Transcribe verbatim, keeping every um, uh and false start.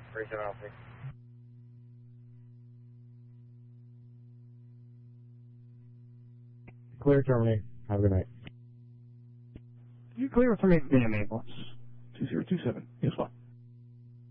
thirty-seven oh six. Clear, terminate. Have a good night. You clear, terminate the ambulance. two zero two seven. Yes, what?